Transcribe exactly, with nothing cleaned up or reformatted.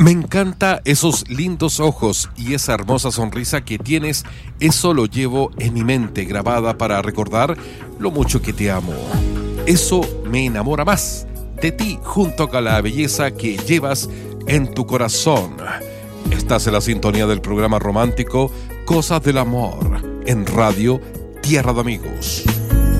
Me encanta esos lindos ojos y esa hermosa sonrisa que tienes. Eso lo llevo en mi mente grabada para recordar lo mucho que te amo. Eso me enamora más de ti junto con la belleza que llevas en tu corazón. Estás en la sintonía del programa romántico Cosas del Amor en Radio Tierra de Amigos.